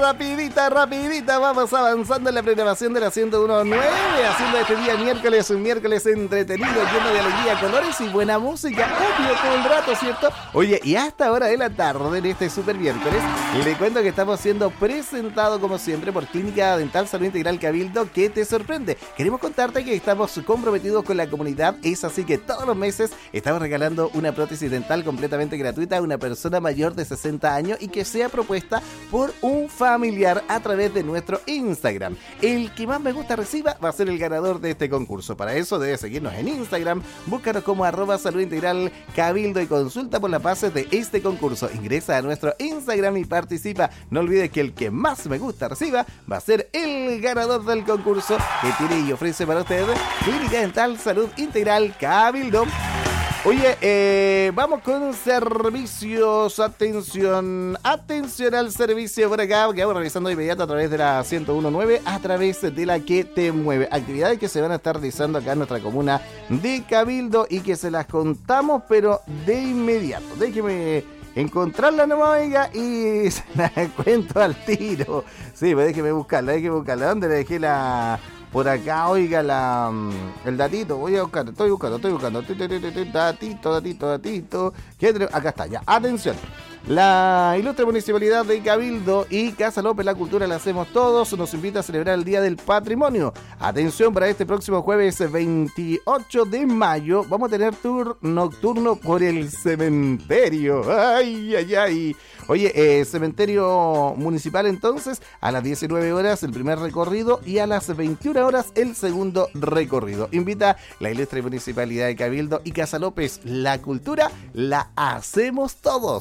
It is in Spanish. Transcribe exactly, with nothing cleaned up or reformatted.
Rapidita, rapidita, vamos avanzando en la programación de la ciento uno punto nueve, haciendo este día miércoles, un miércoles entretenido, lleno de alegría, colores y buena música, obvio, todo el rato, ¿cierto? Oye, y hasta ahora de la tarde, en este super miércoles, le cuento que estamos siendo presentados, como siempre, por Clínica Dental Salud Integral Cabildo, que te sorprende. Queremos contarte que estamos comprometidos con la comunidad, es así que todos los meses estamos regalando una prótesis dental completamente gratuita a una persona mayor de sesenta años y que sea propuesta por un familiar familiar a través de nuestro Instagram. El que más me gusta reciba va a ser el ganador de este concurso. Para eso debes seguirnos en Instagram, búscanos como arroba salud integral cabildo y consulta por las bases de este concurso. Ingresa a nuestro Instagram y participa. No olvides que el que más me gusta reciba va a ser el ganador del concurso que tiene y ofrece para ustedes Clínica Dental Salud Integral Cabildo. Oye, eh, vamos con servicios, atención, atención al servicio por acá, que vamos realizando de inmediato a través de la ciento uno punto nueve, a través de la que te mueve. Actividades que se van a estar realizando acá en nuestra comuna de Cabildo y que se las contamos, pero de inmediato. Déjeme encontrarla nomás, oiga, y se la cuento al tiro. Sí, pues déjeme buscarla, déjeme buscarla. ¿Dónde le dejé la...? Por acá, oiga, la, el datito, voy a buscar, estoy buscando, estoy buscando, datito, datito, datito, acá está, ya, atención. La ilustre municipalidad de Cabildo y Casa López La Cultura la hacemos todos, nos invita a celebrar el Día del Patrimonio. Atención, para este próximo jueves veintiocho de mayo vamos a tener tour nocturno por el cementerio. Ay, ay, ay. Oye, eh, cementerio municipal entonces, a las diecinueve horas el primer recorrido y a las veintiuna horas el segundo recorrido. Invita la ilustre municipalidad de Cabildo y Casa López La Cultura, la hacemos todos.